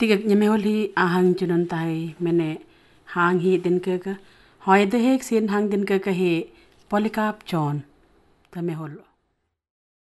tiga nyamehol hi ahang chunon tai mene hang hi din ka hoy de hek sin hang din ka he polikap chon tamehol